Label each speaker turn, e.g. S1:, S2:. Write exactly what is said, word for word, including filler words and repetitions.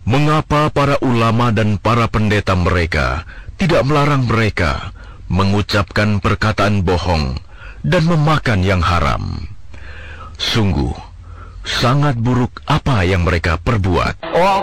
S1: Mengapa para ulama dan para pendeta mereka tidak melarang mereka mengucapkan perkataan bohong dan memakan yang haram? Sungguh, sangat buruk apa yang mereka perbuat.